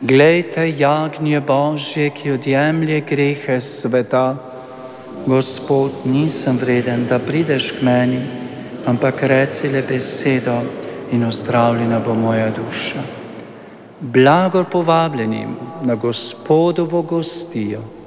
Glejte jagnje Božje, ki odjemlje grehe sveta. Gospod, nisem vreden, da prideš k meni, ampak reci le besedo in ozdravljena bo moja duša. Blagor povabljenim na Gospodovo gostijo.